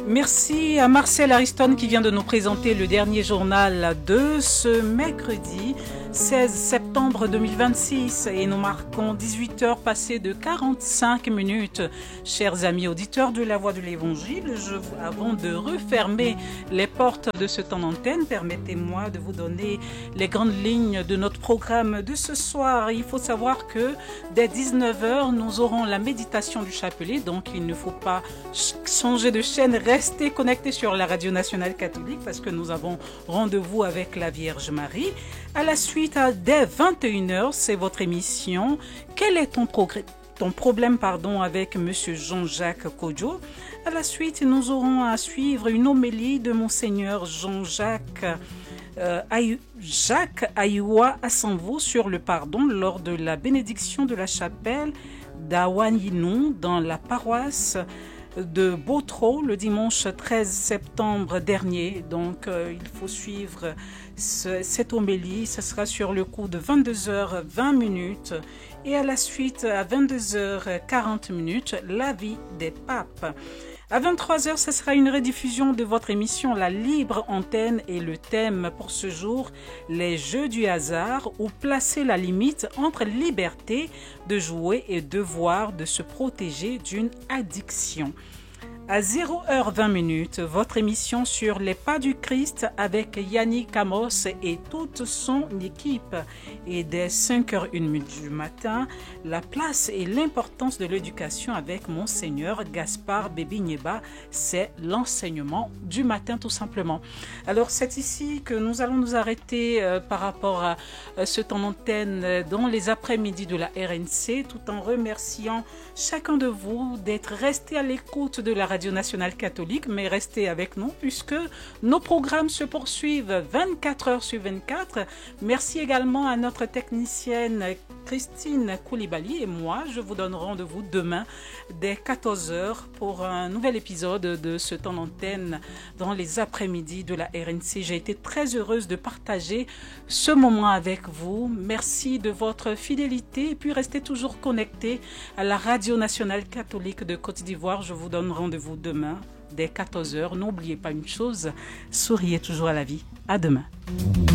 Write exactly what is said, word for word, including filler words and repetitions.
Merci à Marcel Ariston qui vient de nous présenter le dernier journal de ce mercredi seize septembre deux mille vingt-six et nous marquons dix-huit heures passées de quarante-cinq minutes. Chers amis auditeurs de la Voix de l'Évangile, je, avant de refermer les portes de ce temps d'antenne, permettez-moi de vous donner les grandes lignes de notre programme de ce soir. Il faut savoir que dès dix-neuf heures, nous aurons la méditation du chapelet, donc il ne faut pas changer de chaîne, restez connectés sur la Radio Nationale Catholique parce que nous avons rendez-vous avec la Vierge Marie. À la suite, dès vingt et une heures, c'est votre émission « Quel est ton, progrès, ton problème pardon, avec M. Jean-Jacques Kodjo ?» À la suite, nous aurons à suivre une homélie de Monseigneur Jean-Jacques euh, Aï- Jacques Aïwa Assanvo sur le pardon lors de la bénédiction de la chapelle d'Awaninou dans la paroisse de Botro le dimanche treize septembre dernier. Donc euh, il faut suivre ce, cette homélie. Ce sera sur le coup de vingt-deux heures vingt minutes et à la suite à vingt-deux heures quarante minutes la vie des papes. À vingt-trois heures, ce sera une rediffusion de votre émission La Libre Antenne et le thème pour ce jour, les jeux du hasard ou placer la limite entre liberté de jouer et devoir de se protéger d'une addiction. À zéro heure vingt minutes, votre émission sur les pas du Christ avec Yannick Amos et toute son équipe. Et dès cinq heures une minute du matin, la place et l'importance de l'éducation avec Monseigneur Gaspard Bébigneba, c'est l'enseignement du matin tout simplement. Alors c'est ici que nous allons nous arrêter euh, par rapport à euh, ce temps d'antenne euh, dans les après-midi de la R N C, tout en remerciant chacun de vous d'être resté à l'écoute de la Radio Nationale Catholique, mais restez avec nous puisque nos programmes se poursuivent vingt-quatre heures sur vingt-quatre. Merci également à notre technicienne Christine Koulibaly et moi, je vous donne rendez-vous demain dès quatorze heures pour un nouvel épisode de ce temps d'antenne dans les après-midi de la R N C. J'ai été très heureuse de partager ce moment avec vous. Merci de votre fidélité et puis restez toujours connectés à la Radio Nationale Catholique de Côte d'Ivoire. Je vous donne rendez-vous demain dès quatorze heures. N'oubliez pas une chose, souriez toujours à la vie. À demain.